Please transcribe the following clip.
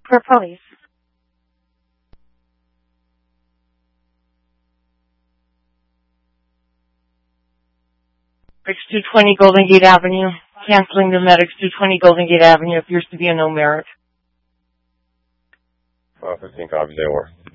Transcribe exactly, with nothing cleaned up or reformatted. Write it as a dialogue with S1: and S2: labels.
S1: for police. Medics two twenty Golden Gate Avenue. Canceling the Medics two twenty Golden Gate Avenue appears to be a no merit.
S2: Uh, fifteen copies, they were.